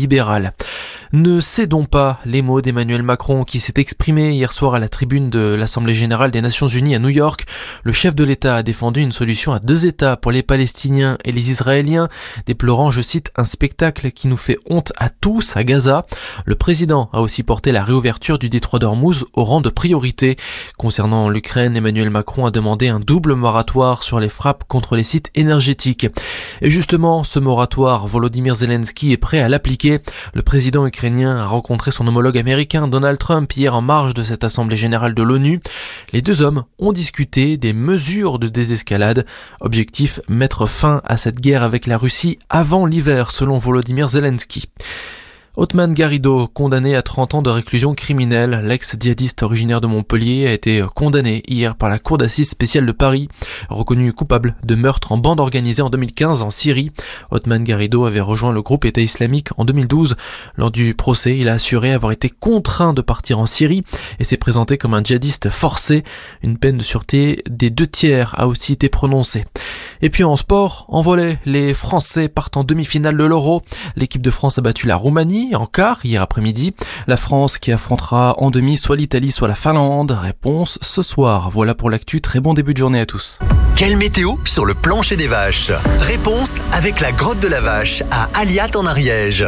libéral. Ne cédons pas, les mots d'Emmanuel Macron qui s'est exprimé hier soir à la tribune de l'Assemblée générale des Nations Unies à New York. Le chef de l'État a défendu une solution à 2 États pour les Palestiniens et les Israéliens, déplorant, je cite, un spectacle qui nous fait honte à tous à Gaza. Le président a aussi porté la réouverture du détroit d'Ormuz au rang de priorité. Concernant l'Ukraine, Emmanuel Macron a demandé un double moratoire sur les frappes contre les sites énergétiques. Et justement, ce moratoire, Volodymyr Zelensky est prêt à l'appliquer. Le président ukrainien a rencontré son homologue américain Donald Trump hier en marge de cette assemblée générale de l'ONU. Les 2 hommes ont discuté des mesures de désescalade. Objectif, mettre fin à cette guerre avec la Russie avant l'hiver, selon Volodymyr Zelensky. Othman Garrido, condamné à 30 ans de réclusion criminelle, l'ex-djihadiste originaire de Montpellier, a été condamné hier par la Cour d'assises spéciale de Paris, reconnu coupable de meurtre en bande organisée en 2015 en Syrie. Othman Garrido avait rejoint le groupe État islamique en 2012. Lors du procès, il a assuré avoir été contraint de partir en Syrie et s'est présenté comme un djihadiste forcé. Une peine de sûreté des 2/3 a aussi été prononcée. Et puis en sport, en volley, les Français partent en demi-finale de l'Euro. L'équipe de France a battu la Roumanie en quart hier après-midi. La France qui affrontera en demi soit l'Italie soit la Finlande. Réponse ce soir. Voilà pour l'actu. Très bon début de journée à tous. Quelle météo sur le plancher des vaches? Réponse avec la grotte de la vache à Aliat en Ariège.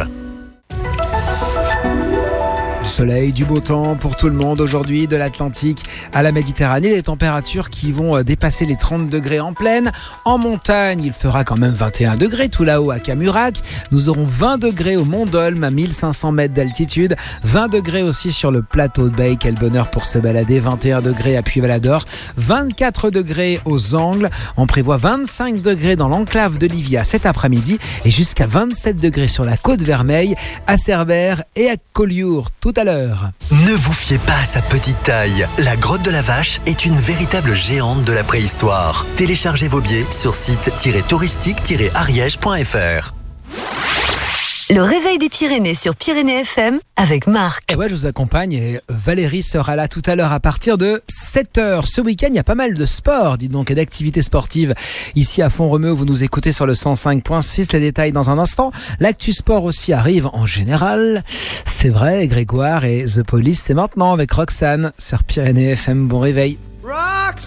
Du soleil, du beau temps pour tout le monde aujourd'hui, de l'Atlantique à la Méditerranée, des températures qui vont dépasser les 30 degrés en plaine. En montagne, il fera quand même 21 degrés tout là-haut à Camurac. Nous aurons 20 degrés au Mont d'Olme à 1500 mètres d'altitude, 20 degrés aussi sur le plateau de Bay, quel bonheur pour se balader, 21 degrés à Puy-Valador, 24 degrés aux Angles. On prévoit 25 degrés dans l'enclave de Livia cet après-midi et jusqu'à 27 degrés sur la côte Vermeille, à Cerbère et à Collioure tout à l'heure. Ne vous fiez pas à sa petite taille. La grotte de la vache est une véritable géante de la préhistoire. Téléchargez vos billets sur site-touristique-ariège.fr. Le réveil des Pyrénées sur Pyrénées FM avec Marc. Et ouais, je vous accompagne et Valérie sera là tout à l'heure à partir de 7h. Ce week-end, il y a pas mal de sport, dites donc, et d'activités sportives. Ici à Font-Romeu, vous nous écoutez sur le 105.6. Les détails dans un instant. L'actu sport aussi arrive en général. C'est vrai, Grégoire et The Police, c'est maintenant avec Roxane sur Pyrénées FM. Bon réveil. Roxane!